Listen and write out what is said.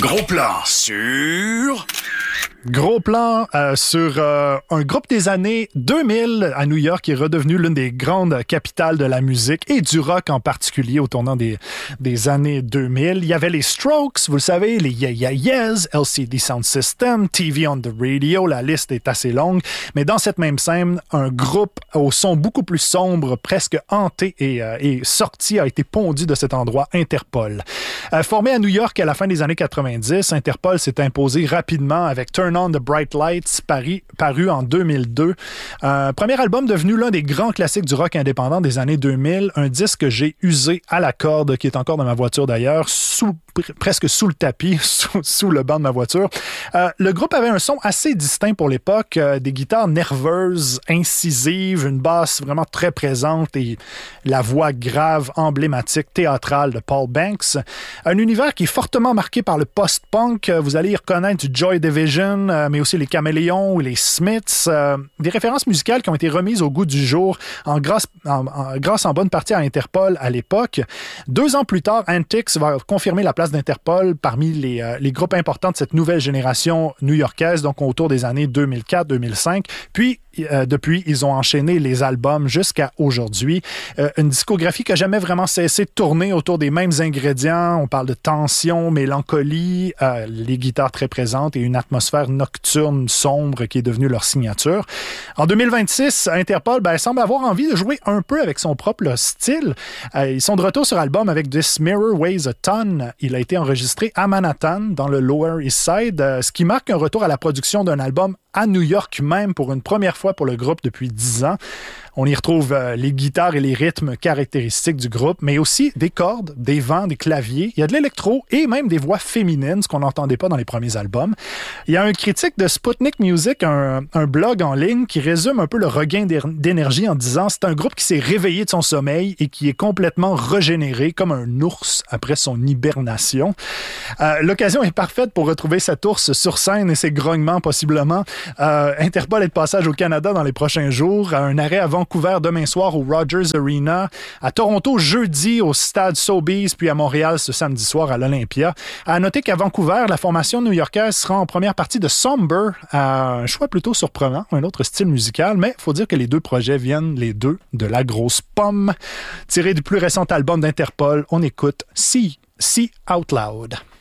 Gros plan sur... Gros plan sur un groupe des années 2000 à New York qui est redevenu l'une des grandes capitales de la musique et du rock en particulier au tournant des années 2000. Il y avait les Strokes, vous le savez, les Yeah Yeah Yeahs, LCD Sound System, TV on the Radio, la liste est assez longue. Mais dans cette même scène, un groupe au son beaucoup plus sombre, presque hanté et sorti, a été pondu de cet endroit, Interpol. Formé à New York à la fin des années 90, Interpol s'est imposé rapidement avec Turn On the Bright Lights, paru en 2002. Premier album devenu l'un des grands classiques du rock indépendant des années 2000, un disque que j'ai usé à la corde, qui est encore dans ma voiture d'ailleurs, presque sous le tapis, sous le banc de ma voiture. Le groupe avait un son assez distinct pour l'époque, des guitares nerveuses, incisives, une basse vraiment très présente et la voix grave, emblématique, théâtrale de Paul Banks. Un univers qui est fortement marqué par le post-punk. Vous allez y reconnaître du Joy Division, mais aussi les Caméléons ou les Smiths. Des références musicales qui ont été remises au goût du jour grâce en bonne partie à Interpol à l'époque. 2 ans plus tard, Antics va confirmer la place d'Interpol parmi les groupes importants de cette nouvelle génération new-yorkaise, donc autour des années 2004-2005. Puis, depuis, ils ont enchaîné les albums jusqu'à aujourd'hui. Une discographie qui n'a jamais vraiment cessé de tourner autour des mêmes ingrédients. On parle de tension, mélancolie, les guitares très présentes et une atmosphère nocturne, sombre qui est devenue leur signature. En 2026, Interpol semble avoir envie de jouer un peu avec son propre style. Ils sont de retour sur album avec This Mirror Weighs a Ton. Il a été enregistré à Manhattan, dans le Lower East Side, ce qui marque un retour à la production d'un album à New York même pour une première fois pour le groupe depuis 10 ans. On y retrouve les guitares et les rythmes caractéristiques du groupe, mais aussi des cordes, des vents, des claviers. Il y a de l'électro et même des voix féminines, ce qu'on n'entendait pas dans les premiers albums. Il y a un critique de Sputnik Music, un blog en ligne, qui résume un peu le regain d'énergie en disant « C'est un groupe qui s'est réveillé de son sommeil et qui est complètement régénéré comme un ours après son hibernation. » L'occasion est parfaite pour retrouver cet ours sur scène et ses grognements possiblement. Interpol est de passage au Canada dans les prochains jours. Un arrêt à Vancouver demain soir au Rogers Arena. À Toronto jeudi au Stade Sobeys, puis à Montréal ce samedi soir à l'Olympia. À noter qu'à Vancouver, la formation new-yorkaise sera en première partie de Somber. Un choix plutôt surprenant, un autre style musical, mais il faut dire que les deux projets viennent les deux de la grosse pomme. Tiré du plus récent album d'Interpol, on écoute See Out Loud.